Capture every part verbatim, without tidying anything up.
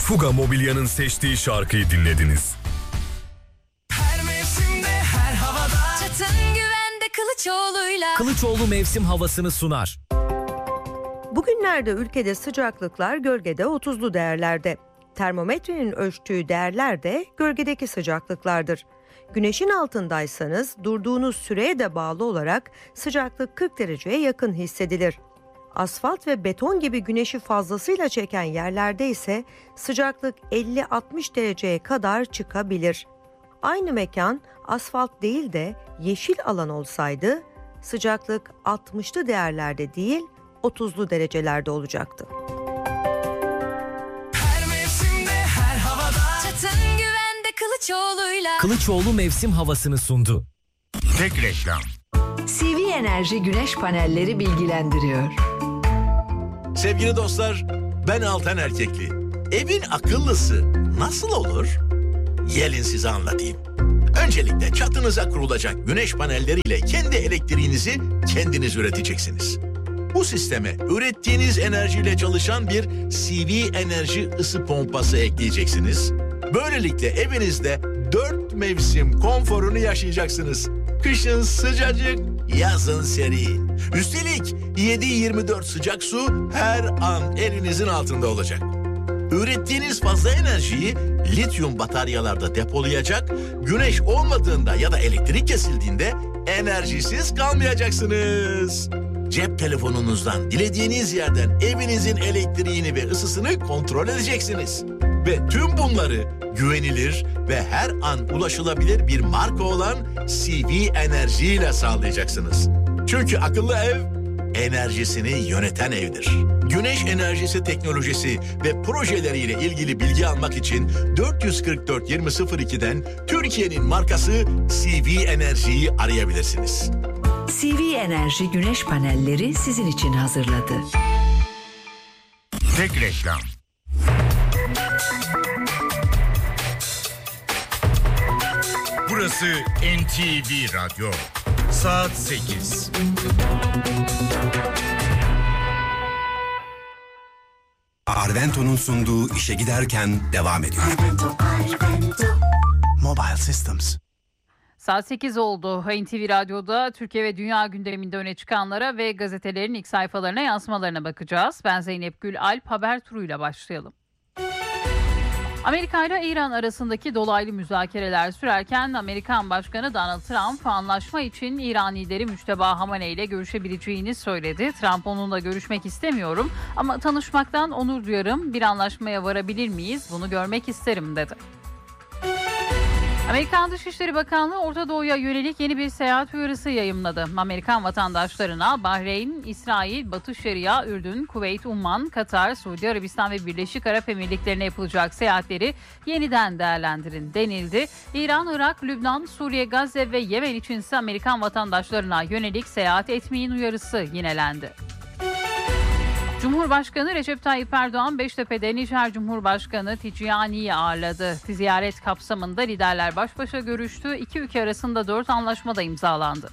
Fuga Mobilya'nın seçtiği şarkıyı dinlediniz. Her mevsimde, her havada. Çatın güvende Kılıçoğlu'yla. Kılıçoğlu mevsim havasını sunar. Bugünlerde ülkede sıcaklıklar gölgede otuzlu değerlerde. Termometrenin ölçtüğü değerler de gölgedeki sıcaklıklardır. Güneşin altındaysanız durduğunuz süreye de bağlı olarak sıcaklık kırk dereceye yakın hissedilir. Asfalt ve beton gibi güneşi fazlasıyla çeken yerlerde ise sıcaklık elli altmış dereceye kadar çıkabilir. Aynı mekan asfalt değil de yeşil alan olsaydı sıcaklık altmışlı değerlerde değil otuzlu derecelerde olacaktı. Her mevsimde, her havada. Çatın güvende Kılıçoğlu'yla. Kılıçoğlu mevsim havasını sundu. Tek reklam. C V Enerji güneş panelleri bilgilendiriyor. Sevgili dostlar, ben Altan Erkekli. Evin akıllısı nasıl olur? Gelin size anlatayım. Öncelikle çatınıza kurulacak güneş panelleriyle kendi elektriğinizi kendiniz üreteceksiniz. Bu sisteme ürettiğiniz enerjiyle çalışan bir C V Enerji ısı pompası ekleyeceksiniz. Böylelikle evinizde dört mevsim konforunu yaşayacaksınız. Kışın sıcacık, yazın serin. Üstelik yedi yirmi dört sıcak su her an elinizin altında olacak. Ürettiğiniz fazla enerjiyi lityum bataryalarda depolayacak, güneş olmadığında ya da elektrik kesildiğinde enerjisiz kalmayacaksınız. Cep telefonunuzdan dilediğiniz yerden evinizin elektriğini ve ısısını kontrol edeceksiniz. Ve tüm bunları güvenilir ve her an ulaşılabilir bir marka olan C V Enerji ile sağlayacaksınız. Çünkü akıllı ev enerjisini yöneten evdir. Güneş enerjisi teknolojisi ve projeleriyle ilgili bilgi almak için dört yüz kırk dört yirmi sıfır iki'den Türkiye'nin markası C V Enerji'yi arayabilirsiniz. C V Enerji güneş panelleri sizin için hazırladı. Tek reklam. Burası N T V Radyo. Saat sekiz. Arvento'nun sunduğu işe giderken devam ediyor. Mobile Systems. Saat sekiz oldu. N T V Radyo'da Türkiye ve dünya gündeminde öne çıkanlara ve gazetelerin ilk sayfalarına yansımalarına bakacağız. Ben Zeynep Gül Alp, haber turuyla başlayalım. Amerika ile İran arasındaki dolaylı müzakereler sürerken Amerikan Başkanı Donald Trump anlaşma için İran lideri Müçteba Hamaney ile görüşebileceğini söyledi. Trump onunla görüşmek istemiyorum ama tanışmaktan onur duyarım. Bir anlaşmaya varabilir miyiz? Bunu görmek isterim dedi. Amerikan Dışişleri Bakanlığı Orta Doğu'ya yönelik yeni bir seyahat uyarısı yayımladı. Amerikan vatandaşlarına Bahreyn, İsrail, Batı Şeria, Ürdün, Kuveyt, Umman, Katar, Suudi Arabistan ve Birleşik Arap Emirlikleri'ne yapılacak seyahatleri yeniden değerlendirin denildi. İran, Irak, Lübnan, Suriye, Gazze ve Yemen içinse Amerikan vatandaşlarına yönelik seyahat etmeyin uyarısı yinelendi. Cumhurbaşkanı Recep Tayyip Erdoğan Beştepe'de Nijer Cumhurbaşkanı Ticiyani'yi ağırladı. Ziyaret kapsamında liderler baş başa görüştü. İki ülke arasında dört anlaşma da imzalandı.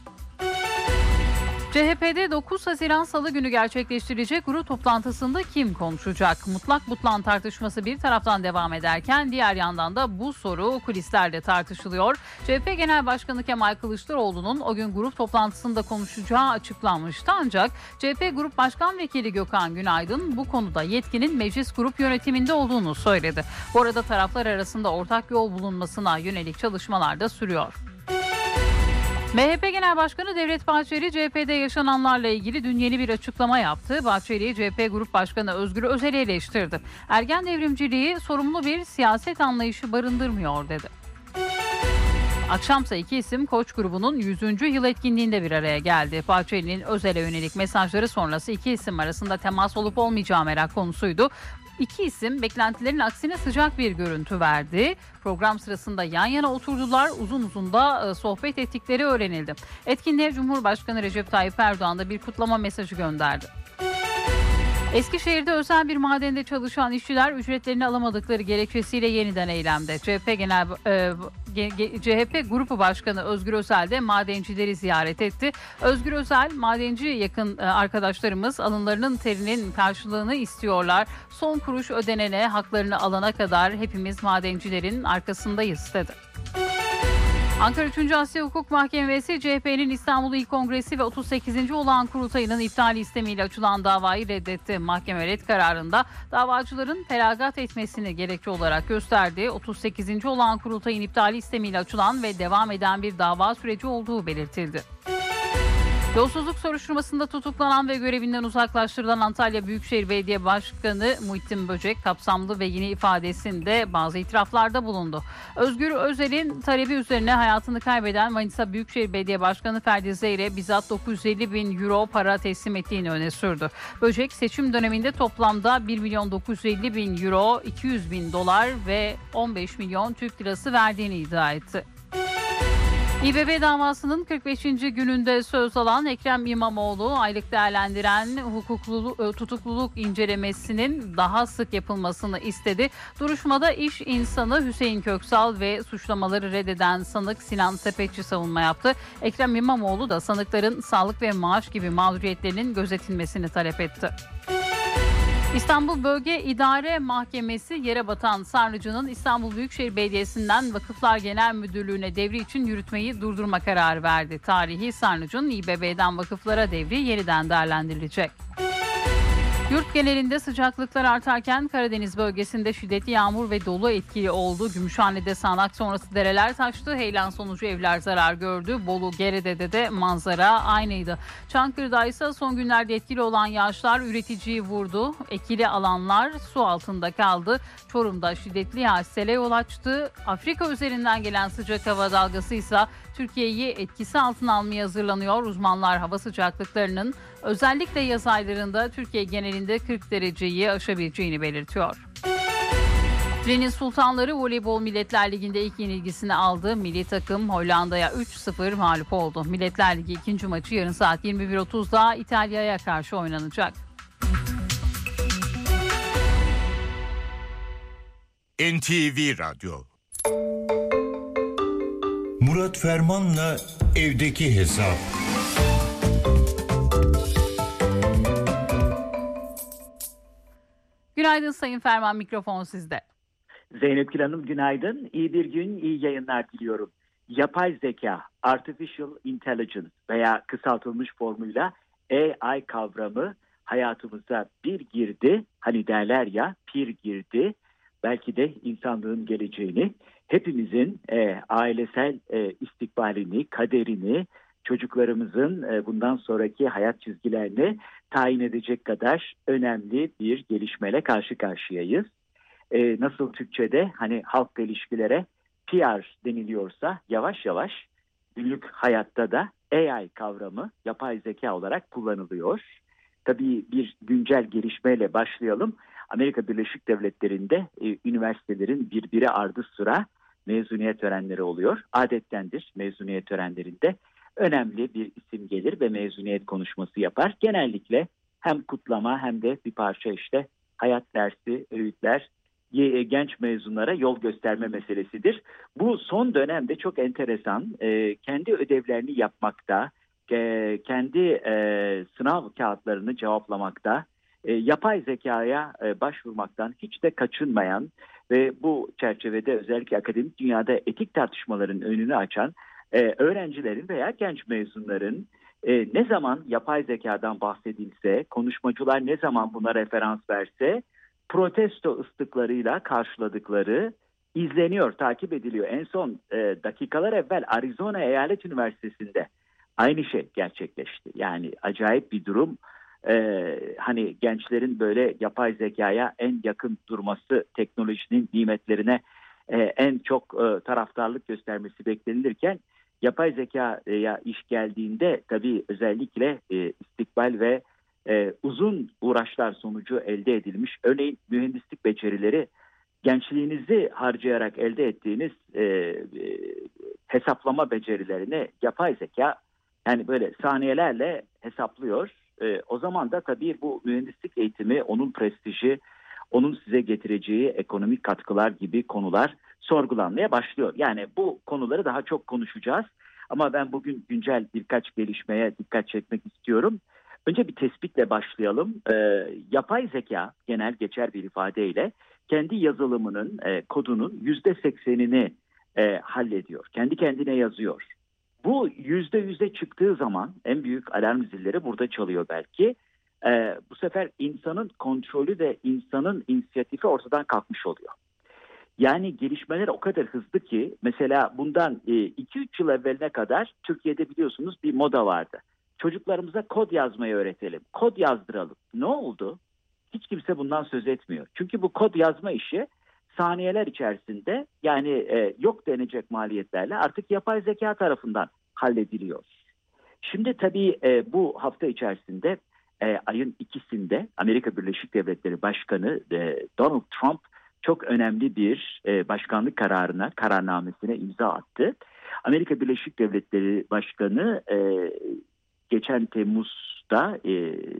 C H P'de dokuz Haziran Salı günü gerçekleştirilecek grup toplantısında kim konuşacak? Mutlak butlan tartışması bir taraftan devam ederken diğer yandan da bu soru kulislerde tartışılıyor. C H P Genel Başkanı Kemal Kılıçdaroğlu'nun o gün grup toplantısında konuşacağı açıklanmıştı. Ancak C H P Grup Başkan Vekili Gökhan Günaydın bu konuda yetkinin meclis grup yönetiminde olduğunu söyledi. Bu arada taraflar arasında ortak yol bulunmasına yönelik çalışmalar da sürüyor. M H P Genel Başkanı Devlet Bahçeli, C H P'de yaşananlarla ilgili dün yeni bir açıklama yaptı. Bahçeli, C H P Grup Başkanı Özgür Özel'i eleştirdi. Ergen devrimciliği sorumlu bir siyaset anlayışı barındırmıyor dedi. Akşamsa iki isim Koç grubunun yüzüncü yıl etkinliğinde bir araya geldi. Bahçeli'nin Özel'e yönelik mesajları sonrası iki isim arasında temas olup olmayacağı merak konusuydu. İki isim beklentilerin aksine sıcak bir görüntü verdi. Program sırasında yan yana oturdular, uzun uzun da sohbet ettikleri öğrenildi. Etkinliğe Cumhurbaşkanı Recep Tayyip Erdoğan da bir kutlama mesajı gönderdi. Eskişehir'de özel bir madende çalışan işçiler ücretlerini alamadıkları gerekçesiyle yeniden eylemde. C H P Genel e, C H P Grup Başkanı Özgür Özel de madencileri ziyaret etti. Özgür Özel, madenci yakın arkadaşlarımız alınlarının terinin karşılığını istiyorlar. Son kuruş ödenene, haklarını alana kadar hepimiz madencilerin arkasındayız dedi. Ankara üçüncü Asya Hukuk Mahkemesi C H P'nin İstanbul İl Kongresi ve otuz sekizinci olağan kurultayının iptali istemiyle açılan davayı reddetti. Mahkeme red kararında davacıların feragat etmesini gerekçe olarak gösterdi. otuz sekizinci olağan kurultayın iptali istemiyle açılan ve devam eden bir dava süreci olduğu belirtildi. Yolsuzluk soruşturmasında tutuklanan ve görevinden uzaklaştırılan Antalya Büyükşehir Belediye Başkanı Muhittin Böcek kapsamlı ve yeni ifadesinde bazı itiraflarda bulundu. Özgür Özel'in talebi üzerine hayatını kaybeden Manisa Büyükşehir Belediye Başkanı Ferdi Zeyre bizzat dokuz yüz elli bin euro para teslim ettiğini öne sürdü. Böcek seçim döneminde toplamda bir milyon dokuz yüz elli bin euro, iki yüz bin dolar ve on beş milyon Türk lirası verdiğini iddia etti. İBB davasının kırk beşinci gününde söz alan Ekrem İmamoğlu, aylık değerlendiren hukuklu, tutukluluk incelemesinin daha sık yapılmasını istedi. Duruşmada iş insanı Hüseyin Köksal ve suçlamaları reddeden sanık Sinan Sepetçi savunma yaptı. Ekrem İmamoğlu da sanıkların sağlık ve maaş gibi mağduriyetlerinin gözetilmesini talep etti. İstanbul Bölge İdare Mahkemesi yere batan sarnıcının İstanbul Büyükşehir Belediyesi'nden Vakıflar Genel Müdürlüğü'ne devri için yürütmeyi durdurma kararı verdi. Tarihi sarnıcın İBB'den vakıflara devri yeniden değerlendirilecek. Yurt genelinde sıcaklıklar artarken Karadeniz bölgesinde şiddetli yağmur ve dolu etkili oldu. Gümüşhane'de sağanak sonrası dereler taştı. Heyelan sonucu evler zarar gördü. Bolu, Gerede'de de manzara aynıydı. Çankırı'da ise son günlerde etkili olan yağışlar üreticiyi vurdu. Ekili alanlar su altında kaldı. Çorum'da şiddetli yağış sele yol açtı. Afrika üzerinden gelen sıcak hava dalgası ise Türkiye'yi etkisi altına almaya hazırlanıyor. Uzmanlar hava sıcaklıklarının özellikle yaz aylarında Türkiye genelinde kırk dereceyi aşabileceğini belirtiyor. Filenin Sultanları Voleybol Milletler Ligi'nde ilk yenilgisini aldı. Milli takım Hollanda'ya üç sıfır mağlup oldu. Milletler Ligi ikinci maçı yarın saat yirmi bir otuzda İtalya'ya karşı oynanacak. N T V Radyo. Murat Ferman'la evdeki hesap. Günaydın Sayın Ferman, mikrofon sizde. Zeynep Gül Hanım günaydın. İyi bir gün, iyi yayınlar diliyorum. Yapay zeka, Artificial Intelligence veya kısaltılmış formuyla A I kavramı hayatımıza bir girdi. Hani derler ya, pir girdi. Belki de insanlığın geleceğini, hepimizin e, ailesel e, istikbalini, kaderini, çocuklarımızın e, bundan sonraki hayat çizgilerini tayin edecek kadar önemli bir gelişmeyle karşı karşıyayız. E, nasıl Türkçe'de hani halk ilişkilere P R deniliyorsa yavaş yavaş günlük hayatta da A I kavramı yapay zeka olarak kullanılıyor. Tabii bir güncel gelişmeyle başlayalım. Amerika Birleşik Devletleri'nde e, üniversitelerin birbiri ardı sıra mezuniyet törenleri oluyor. Adettendir mezuniyet törenlerinde önemli bir isim gelir ve mezuniyet konuşması yapar. Genellikle hem kutlama hem de bir parça işte hayat dersi, öğütler genç mezunlara yol gösterme meselesidir. Bu son dönemde çok enteresan, e, kendi ödevlerini yapmakta, e, kendi e, sınav kağıtlarını cevaplamakta, e, yapay zekaya e, başvurmaktan hiç de kaçınmayan ve bu çerçevede özellikle akademik dünyada etik tartışmaların önünü açan e, öğrencilerin veya genç mezunların e, ne zaman yapay zekadan bahsedilse, konuşmacılar ne zaman buna referans verse, protesto ıslıklarıyla karşıladıkları izleniyor, takip ediliyor. En son e, dakikalar evvel Arizona Eyalet Üniversitesi'nde aynı şey gerçekleşti. Yani acayip bir durum. Ee, hani gençlerin böyle yapay zekaya en yakın durması, teknolojinin nimetlerine e, en çok e, taraftarlık göstermesi beklenilirken yapay zekaya iş geldiğinde tabii özellikle e, istikbal ve e, uzun uğraşlar sonucu elde edilmiş, örneğin mühendislik becerileri, gençliğinizi harcayarak elde ettiğiniz e, e, hesaplama becerilerini yapay zeka yani böyle saniyelerle hesaplıyor. E, o zaman da tabii bu mühendislik eğitimi, onun prestiji, onun size getireceği ekonomik katkılar gibi konular sorgulanmaya başlıyor. Yani bu konuları daha çok konuşacağız. Ama ben bugün güncel birkaç gelişmeye dikkat çekmek istiyorum. Önce bir tespitle başlayalım. Ee, yapay zeka genel geçer bir ifadeyle kendi yazılımının, e, kodunun yüzde seksenini e, hallediyor. Kendi kendine yazıyor. Bu yüzde yüze çıktığı zaman en büyük alarm zilleri burada çalıyor belki. Ee, bu sefer insanın kontrolü ve insanın inisiyatifi ortadan kalkmış oluyor. Yani gelişmeler o kadar hızlı ki mesela bundan iki üç yıl evveline kadar Türkiye'de biliyorsunuz bir moda vardı. Çocuklarımıza kod yazmayı öğretelim, kod yazdıralım. Ne oldu? Hiç kimse bundan söz etmiyor. Çünkü bu kod yazma işi saniyeler içerisinde yani e, yok denecek maliyetlerle artık yapay zeka tarafından hallediliyor. Şimdi tabii e, bu hafta içerisinde e, ayın ikisinde Amerika Birleşik Devletleri Başkanı e, Donald Trump çok önemli bir e, başkanlık kararına, kararnamesine imza attı. Amerika Birleşik Devletleri Başkanı e, geçen Temmuz'da, e,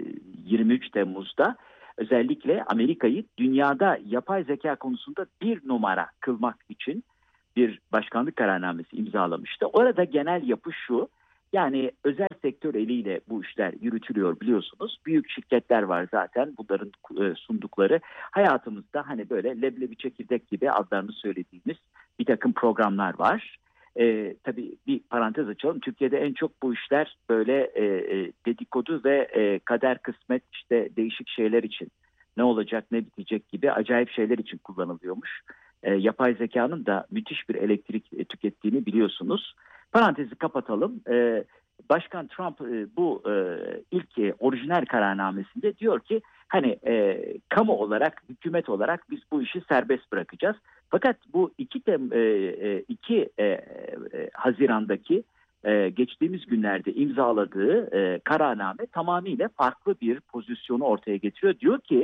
yirmi üç Temmuz'da özellikle Amerika'yı dünyada yapay zeka konusunda bir numara kılmak için bir başkanlık kararnamesi imzalamıştı. Orada genel yapı şu, yani özel sektör eliyle bu işler yürütülüyor biliyorsunuz. Büyük şirketler var zaten, bunların sundukları hayatımızda hani böyle leblebi çekirdek gibi adlarını söylediğimiz bir takım programlar var. Ee, tabii bir parantez açalım. Türkiye'de en çok bu işler böyle e, e, dedikodu ve e, kader kısmet işte değişik şeyler için ne olacak ne bitecek gibi acayip şeyler için kullanılıyormuş. E, yapay zekanın da müthiş bir elektrik tükettiğini biliyorsunuz. Parantezi kapatalım. E, Başkan Trump e, bu e, ilk e, orijinal kararnamesinde diyor ki hani e, kamu olarak, hükümet olarak biz bu işi serbest bırakacağız. Fakat bu iki tem, e, iki e, e, Haziran'daki e, geçtiğimiz günlerde imzaladığı e, kararname tamamıyla farklı bir pozisyonu ortaya getiriyor. Diyor ki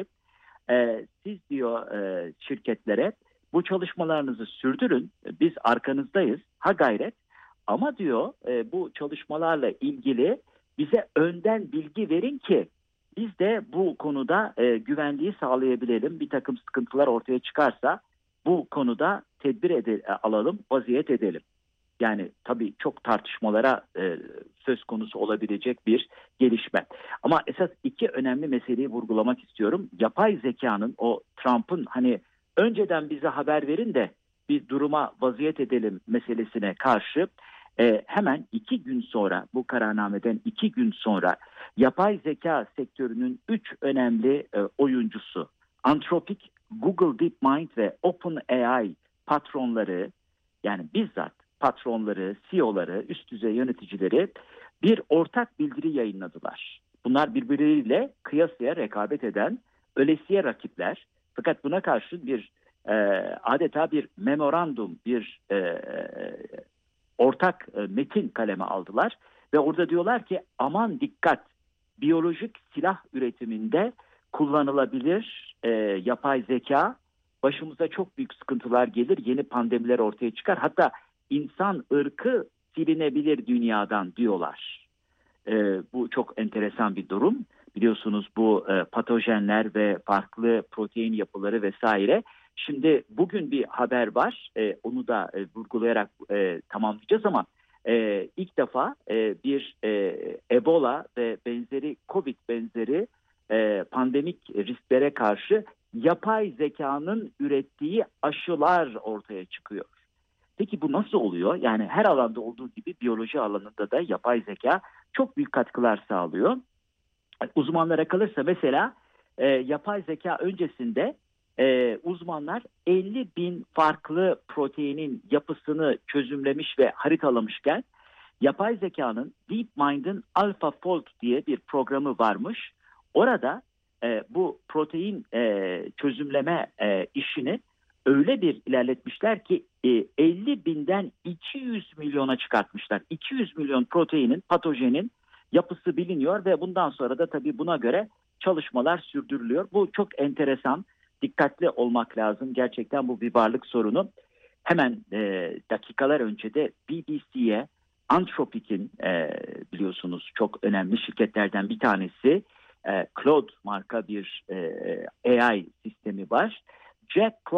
e, siz diyor e, şirketlere bu çalışmalarınızı sürdürün, biz arkanızdayız, ha gayret. Ama diyor e, bu çalışmalarla ilgili bize önden bilgi verin ki biz de bu konuda e, güvenliği sağlayabilelim. Bir takım sıkıntılar ortaya çıkarsa bu konuda tedbir ede- alalım, vaziyet edelim. Yani tabii çok tartışmalara e, söz konusu olabilecek bir gelişme. Ama esas iki önemli meseleyi vurgulamak istiyorum. Yapay zekanın o Trump'ın hani önceden bize haber verin de bir duruma vaziyet edelim meselesine karşı e, hemen iki gün sonra, bu kararnameden iki gün sonra yapay zeka sektörünün üç önemli e, oyuncusu Anthropic, Google DeepMind ve OpenAI patronları, yani bizzat patronları, C E O'ları, üst düzey yöneticileri bir ortak bildiri yayınladılar. Bunlar birbirleriyle kıyasıya rekabet eden ölesiye rakipler. Fakat buna karşı bir e, adeta bir memorandum, bir e, ortak e, metin kaleme aldılar. Ve orada diyorlar ki aman dikkat, biyolojik silah üretiminde kullanılabilir e, yapay zeka, başımıza çok büyük sıkıntılar gelir, yeni pandemiler ortaya çıkar. Hatta insan ırkı silinebilir dünyadan diyorlar. E, bu çok enteresan bir durum. Biliyorsunuz bu e, patojenler ve farklı protein yapıları vesaire. Şimdi bugün bir haber var, e, onu da e, vurgulayarak e, tamamlayacağız ama e, ilk defa e, bir e, Ebola ve benzeri Covid benzeri e, pandemik risklere karşı yapay zekanın ürettiği aşılar ortaya çıkıyor. Peki bu nasıl oluyor? Yani her alanda olduğu gibi biyoloji alanında da yapay zeka çok büyük katkılar sağlıyor. Uzmanlara kalırsa mesela e, yapay zeka öncesinde e, uzmanlar elli bin farklı proteinin yapısını çözümlemiş ve haritalamışken yapay zekanın DeepMind'in AlphaFold diye bir programı varmış. Orada e, bu protein e, çözümleme e, işini öyle bir ilerletmişler ki e, elli binden iki yüz milyona çıkartmışlar. iki yüz milyon proteinin, patojenin yapısı biliniyor ve bundan sonra da tabii buna göre çalışmalar sürdürülüyor. Bu çok enteresan, dikkatli olmak lazım. Gerçekten bu bir varlık sorunu. Hemen e, dakikalar önce de B B C'ye Anthropic'in e, biliyorsunuz çok önemli şirketlerden bir tanesi e, Claude marka bir e, A I sistemi var. Jack Clark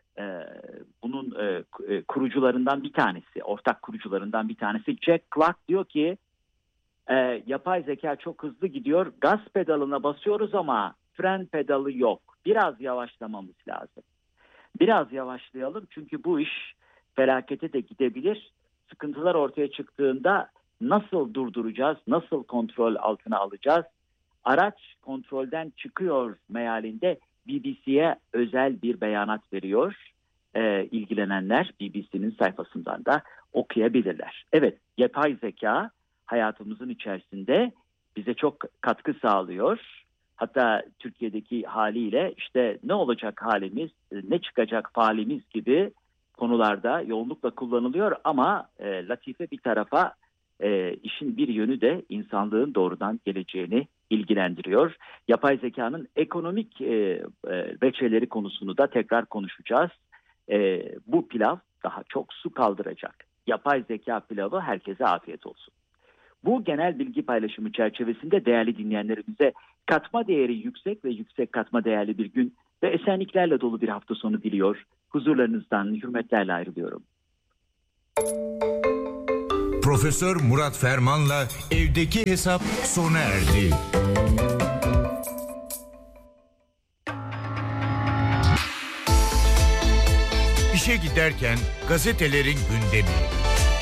e, bunun e, kurucularından bir tanesi, ortak kurucularından bir tanesi Jack Clark diyor ki e, yapay zeka çok hızlı gidiyor. Gaz pedalına basıyoruz ama fren pedalı yok. Biraz yavaşlamamız lazım. Biraz yavaşlayalım çünkü bu iş felakete de gidebilir. Sıkıntılar ortaya çıktığında nasıl durduracağız, nasıl kontrol altına alacağız? Araç kontrolden çıkıyor mealinde B B C'ye özel bir beyanat veriyor. Ee, ilgilenenler B B C'nin sayfasından da okuyabilirler. Evet, yapay zeka hayatımızın içerisinde bize çok katkı sağlıyor. Hatta Türkiye'deki haliyle işte ne olacak halimiz, ne çıkacak falimiz gibi konularda yoğunlukla kullanılıyor. Ama e, latife bir tarafa, e, işin bir yönü de insanlığın doğrudan geleceğini ilgilendiriyor. Yapay zekanın ekonomik e, e, veçeleri konusunu da tekrar konuşacağız. E, bu pilav daha çok su kaldıracak. Yapay zeka pilavı herkese afiyet olsun. Bu genel bilgi paylaşımı çerçevesinde değerli dinleyenlerimize katma değeri yüksek ve yüksek katma değerli bir gün ve esenliklerle dolu bir hafta sonu diliyor. Huzurlarınızdan hürmetlerle ayrılıyorum. Profesör Murat Ferman'la evdeki hesap sona erdi. İşe giderken gazetelerin gündemi.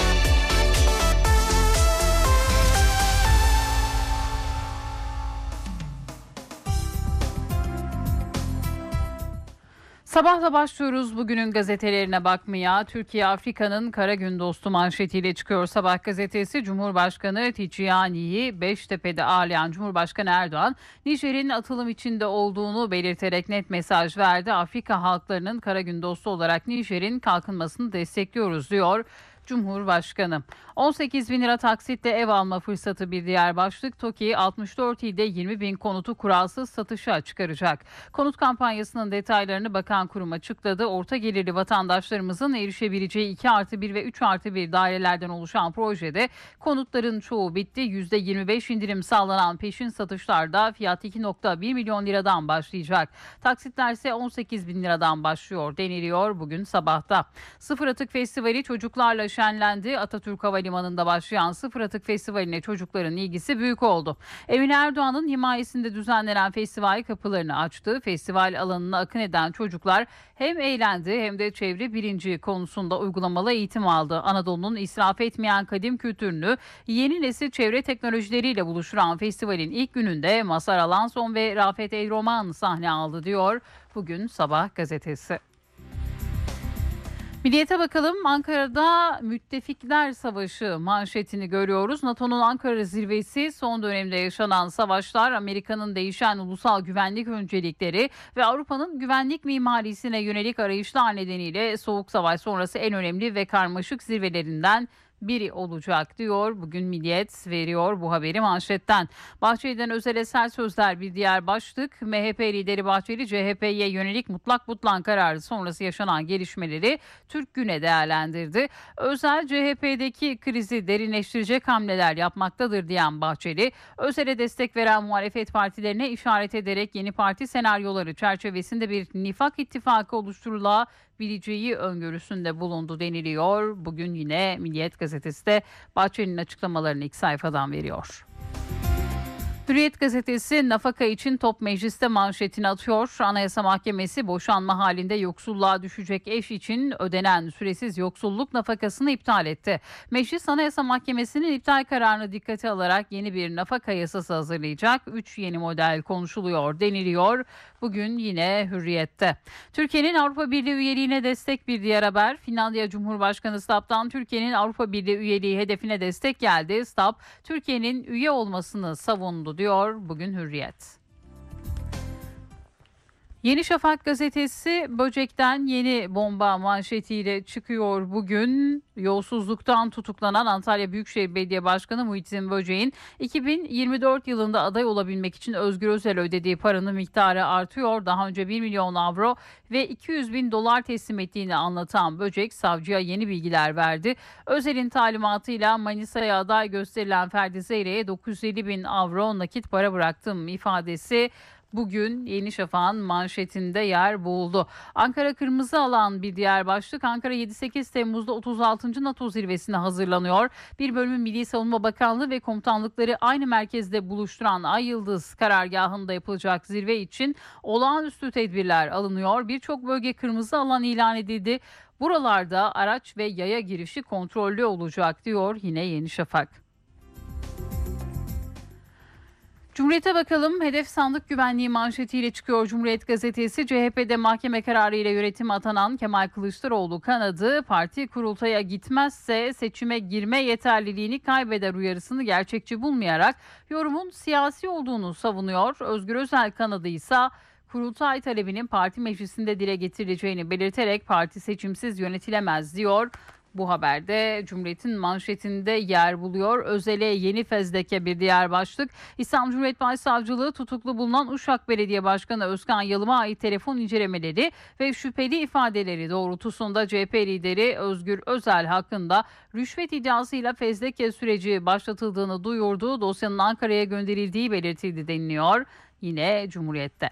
Sabahla başlıyoruz bugünün gazetelerine bakmaya. Türkiye Afrika'nın kara gün dostu manşetiyle çıkıyor Sabah gazetesi. Cumhurbaşkanı Tijani'yi Beştepe'de ağırlayan Cumhurbaşkanı Erdoğan, Nijer'in atılım içinde olduğunu belirterek net mesaj verdi. Afrika halklarının kara gün dostu olarak Nijer'in kalkınmasını destekliyoruz diyor Cumhurbaşkanı. on sekiz bin lira taksitle ev alma fırsatı bir diğer başlık. TOKİ altmış dört ilde yirmi bin konutu kuralsız satışa çıkaracak. Konut kampanyasının detaylarını bakan kurum açıkladı. Orta gelirli vatandaşlarımızın erişebileceği iki artı bir ve üç artı bir dairelerden oluşan projede konutların çoğu bitti. yüzde yirmi beş indirim sağlanan peşin satışlarda fiyat iki virgül bir milyon liradan başlayacak. Taksitler ise on sekiz bin liradan başlıyor deniliyor bugün sabahta. Sıfır Atık Festivali çocuklarla şenlendi. Atatürk Havalimanı'nda başlayan Sıfır Atık Festivali'ne çocukların ilgisi büyük oldu. Emine Erdoğan'ın himayesinde düzenlenen festival kapılarını açtı. Festival alanına akın eden çocuklar hem eğlendi hem de çevre bilinci konusunda uygulamalı eğitim aldı. Anadolu'nun israf etmeyen kadim kültürünü yeni nesil çevre teknolojileriyle buluşturan festivalin ilk gününde Mazhar Alanson ve Rafet El-Roman sahne aldı diyor bugün Sabah gazetesi. Milliyet'e bakalım. Ankara'da Müttefikler Savaşı manşetini görüyoruz. NATO'nun Ankara zirvesi, son dönemde yaşanan savaşlar, Amerika'nın değişen ulusal güvenlik öncelikleri ve Avrupa'nın güvenlik mimarisine yönelik arayışlar nedeniyle Soğuk Savaş sonrası en önemli ve karmaşık zirvelerinden biri olacak diyor. Bugün Milliyet veriyor bu haberi manşetten. Bahçeli'den Özel'e sert sözler bir diğer başlık. M H P lideri Bahçeli, C H P'ye yönelik mutlak butlan kararı sonrası yaşanan gelişmeleri Türk Gün'e değerlendirdi. Özel, C H P'deki krizi derinleştirecek hamleler yapmaktadır diyen Bahçeli, Özel'e destek veren muhalefet partilerine işaret ederek yeni parti senaryoları çerçevesinde bir nifak ittifakı oluşturulabileceği öngörüsünde bulundu deniliyor. Bugün yine Milliyet gazetesi de Bahçeli'nin açıklamalarını ilk sayfadan veriyor. Hürriyet gazetesi nafaka için top mecliste manşetini atıyor. Anayasa Mahkemesi boşanma halinde yoksulluğa düşecek eş için ödenen süresiz yoksulluk nafakasını iptal etti. Meclis Anayasa Mahkemesi'nin iptal kararını dikkate alarak yeni bir nafaka yasası hazırlayacak. Üç yeni model konuşuluyor deniliyor. Bugün yine Hürriyet'te. Türkiye'nin Avrupa Birliği üyeliğine destek bir diğer haber. Finlandiya Cumhurbaşkanı Stabb'dan Türkiye'nin Avrupa Birliği üyeliği hedefine destek geldi. Stabb, Türkiye'nin üye olmasını savundu diyor bugün Hürriyet. Yeni Şafak gazetesi böcekten yeni bomba manşetiyle çıkıyor bugün. Yolsuzluktan tutuklanan Antalya Büyükşehir Belediye Başkanı Muhittin Böcek'in iki bin yirmi dört yılında aday olabilmek için Özgür Özel'e ödediği paranın miktarı artıyor. Daha önce bir milyon avro ve iki yüz bin dolar teslim ettiğini anlatan Böcek savcıya yeni bilgiler verdi. Özel'in talimatıyla Manisa'ya aday gösterilen Ferdi Zeyre'ye dokuz yüz elli bin avro nakit para bıraktım ifadesi bugün Yeni Şafak'ın manşetinde yer buldu. Ankara kırmızı alan bir diğer başlık. Ankara yedi sekiz Temmuz'da otuz altıncı NATO zirvesine hazırlanıyor. Bir bölümü Milli Savunma Bakanlığı ve komutanlıkları aynı merkezde buluşturan Ay Yıldız karargahında yapılacak zirve için olağanüstü tedbirler alınıyor. Birçok bölge kırmızı alan ilan edildi. Buralarda araç ve yaya girişi kontrollü olacak diyor yine Yeni Şafak. Cumhuriyet'e bakalım. Hedef sandık güvenliği manşetiyle çıkıyor Cumhuriyet gazetesi. C H P'de mahkeme kararı ile yönetime atanan Kemal Kılıçdaroğlu kanadı parti kurultaya gitmezse seçime girme yeterliliğini kaybeder uyarısını gerçekçi bulmayarak yorumun siyasi olduğunu savunuyor. Özgür Özel kanadı ise kurultay talebinin parti meclisinde dile getirileceğini belirterek parti seçimsiz yönetilemez diyor. Bu haberde Cumhuriyet'in manşetinde yer buluyor. Özel'e yeni fezleke bir diğer başlık. İstanbul Cumhuriyet Başsavcılığı tutuklu bulunan Uşak Belediye Başkanı Özkan Yalım'a ait telefon incelemeleri ve şüpheli ifadeleri doğrultusunda C H P lideri Özgür Özel hakkında rüşvet iddiasıyla fezleke süreci başlatıldığını duyurdu. Dosyanın Ankara'ya gönderildiği belirtildi deniliyor. Yine Cumhuriyet'te.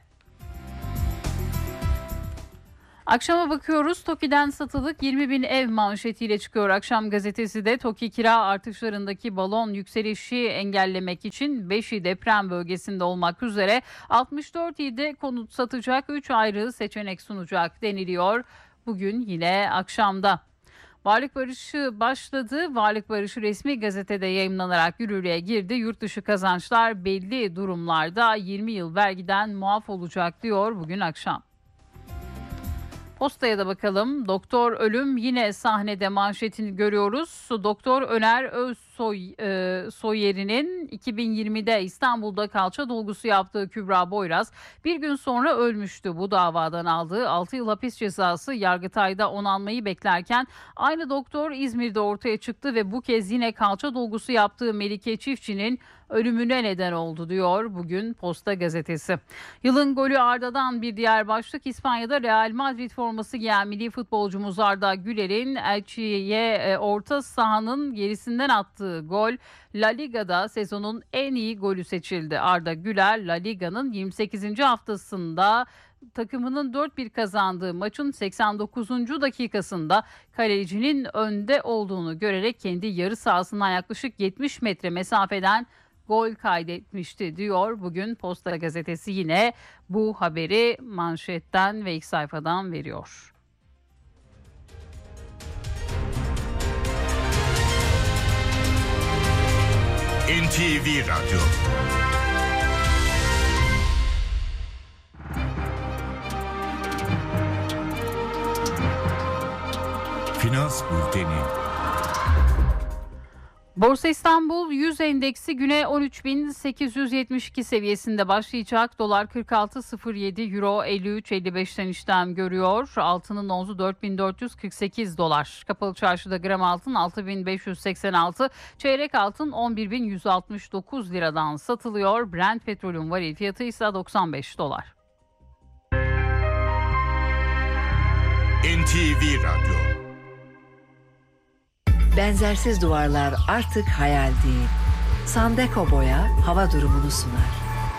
Akşama bakıyoruz. TOKİ'den satılık yirmi bin ev manşetiyle çıkıyor Akşam gazetesi de. TOKİ kira artışlarındaki balon yükselişi engellemek için beşi deprem bölgesinde olmak üzere altmış dört ilde konut satacak, üç ayrı seçenek sunacak deniliyor. Bugün yine akşamda. Varlık barışı başladı. Varlık barışı resmi gazetede yayımlanarak yürürlüğe girdi. Yurt dışı kazançlar belli durumlarda yirmi yıl vergiden muaf olacak diyor bugün akşam. Postaya da bakalım. Doktor ölüm yine sahnede manşetini görüyoruz. Doktor Öner Özsoy e, Soyer'in iki bin yirmide İstanbul'da kalça dolgusu yaptığı Kübra Boyraz bir gün sonra ölmüştü. Bu davadan aldığı altı yıl hapis cezası Yargıtay'da onanmayı beklerken aynı doktor İzmir'de ortaya çıktı ve bu kez yine kalça dolgusu yaptığı Melike Çiftçi'nin ölümüne neden oldu diyor bugün Posta gazetesi. Yılın golü Arda'dan bir diğer başlık. İspanya'da Real Madrid forması giyen milli futbolcumuz Arda Güler'in Elche'ye orta sahanın gerisinden attığı gol La Liga'da sezonun en iyi golü seçildi. Arda Güler La Liga'nın yirmi sekizinci haftasında takımının dört bir kazandığı maçın seksen dokuzuncu dakikasında kalecinin önde olduğunu görerek kendi yarı sahasından yaklaşık yetmiş metre mesafeden gol kaydetmişti diyor. Bugün Posta gazetesi yine bu haberi manşetten ve ilk sayfadan veriyor. N T V Radyo. Finans Bülteni. Borsa İstanbul yüz endeksi güne on üç bin sekiz yüz yetmiş iki seviyesinde başlayacak. Dolar kırk altı sıfır yedi, euro elli üç elli beşten işlem görüyor. Altının onzu dört bin dört yüz kırk sekiz dolar. Kapalı çarşıda gram altın altı bin beş yüz seksen altı, çeyrek altın on bir bin yüz altmış dokuz liradan satılıyor. Brent petrolün varil fiyatı ise doksan beş dolar. N T V Radyo. Benzersiz duvarlar artık hayal değil. Sandeko Boya hava durumunu sunar.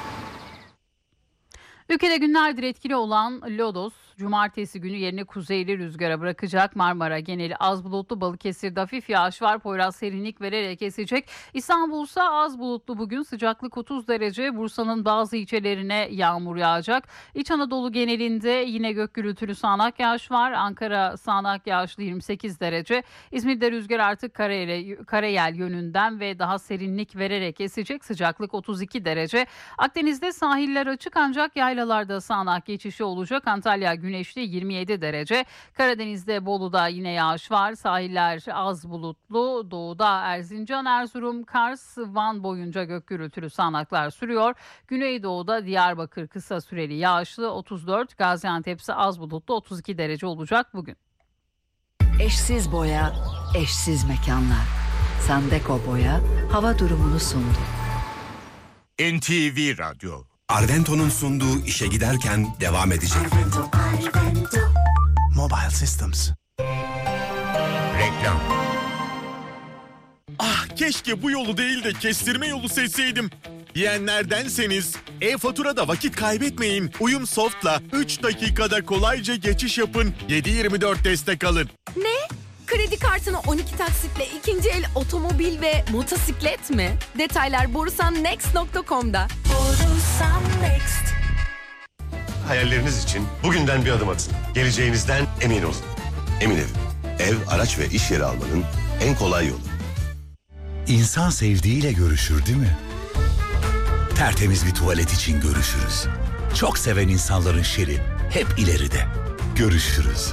Ülkede günlerdir etkili olan lodos, cumartesi günü yerini kuzeyli rüzgara bırakacak. Marmara geneli az bulutlu, Balıkesir'de hafif yağış var. Poyraz serinlik vererek esecek. İstanbul'sa az bulutlu bugün, sıcaklık otuz derece. Bursa'nın bazı ilçelerine yağmur yağacak. İç Anadolu genelinde yine gök gürültülü sağanak yağış var. Ankara sağanak yağışlı yirmi sekiz derece. İzmir'de rüzgar artık karayel, karayel yönünden ve daha serinlik vererek esecek. Sıcaklık otuz iki derece. Akdeniz'de sahiller açık ancak yaylalarda sağanak geçişi olacak. Antalya güneşli yirmi yedi derece. Karadeniz'de Bolu'da yine yağış var. Sahiller az bulutlu. Doğuda Erzincan, Erzurum, Kars, Van boyunca gök gürültülü sağanaklar sürüyor. Güneydoğu'da Diyarbakır kısa süreli yağışlı otuz dört. Gaziantep'se az bulutlu otuz iki derece olacak bugün. Eşsiz boya, eşsiz mekanlar. Sandeko Boya hava durumunu sundu. N T V Radyo. Arvento'nun sunduğu işe giderken devam edecek. Arvento, Arvento. Mobile Systems. Reklam. Ah, keşke bu yolu değil de kestirme yolu seçseydim. diyenlerdenseniz e-faturada vakit kaybetmeyin. Uyumsoft'la üç dakikada kolayca geçiş yapın. yedi yirmi dört destek alın. Ne? Kredi kartına on iki taksitle ikinci el otomobil ve motosiklet mi? Detaylar borusan next nokta com'da. Borusan Next. Hayalleriniz için bugünden bir adım atın. Geleceğinizden emin olun. Emin Ev. Ev, araç ve iş yeri almanın en kolay yolu. İnsan sevdiğiyle görüşür değil mi? Tertemiz bir tuvalet için görüşürüz. Çok seven insanların şeri hep ileride. Görüşürüz.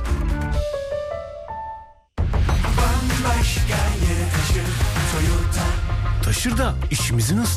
Bambaşka yere taşır Toyota. Taşır da işimizi nasıl